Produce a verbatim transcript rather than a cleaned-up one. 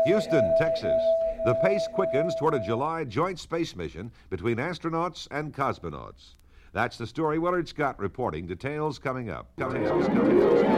Houston, Texas. The pace quickens toward a July joint space mission between astronauts and cosmonauts. That's the story Willard Scott reporting. Details coming up. Details coming up.